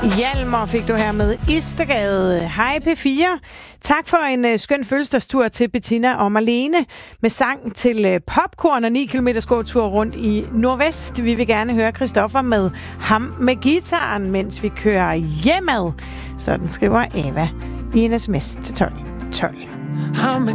Hjalmar fik du her med Istergade. Hej P4. Tak for en skøn fødselsdagstur til Bettina og Marlene med sang til popcorn og 9 km gåtur rundt i Nordvest. Vi vil gerne høre Christoffer med ham med gitaren, mens vi kører hjemad. Sådan skriver Eva i en sms til 12. Ham med